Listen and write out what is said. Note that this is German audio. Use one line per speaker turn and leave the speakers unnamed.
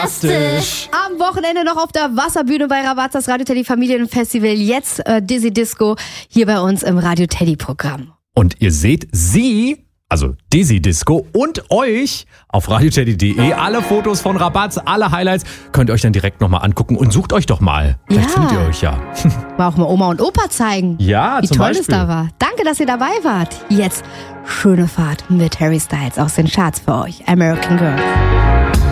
fantastisch.
Am Wochenende noch auf der Wasserbühne bei Rabatz, das Radio Teddy Familienfestival. Jetzt Dizzy Disco hier bei uns im Radio Teddy Programm.
Und ihr seht sie, also Dizzy Disco und euch auf radioteddy.de. Alle Fotos von Rabatz, alle Highlights könnt ihr euch dann direkt nochmal angucken und sucht euch doch mal. Vielleicht findet ihr euch ja.
Mal auch mal Oma und Opa zeigen.
Ja,
wie
zum
toll
Beispiel.
es da war. Danke, dass ihr dabei wart. Jetzt schöne Fahrt mit Harry Styles aus den Charts für euch. American Girl.